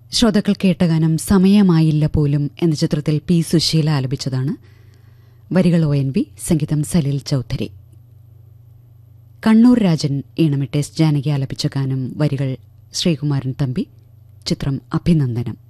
ശ്രോതാക്കൾ കേട്ട ഗാനം സമയമായില്ല പോലും എന്ന ചിത്രത്തിൽ പി സുശീല ആലപിച്ചതാണ്. വരികൾ ONV, സംഗീതം സലിൽ ചൌധരി. കണ്ണൂർ രാജൻ ഈണമിട്ട് എസ് ജാനകി ആലപിച്ച ഗാനം, വരികൾ ശ്രീകുമാരൻ തമ്പി, ചിത്രം അഭിനന്ദനം.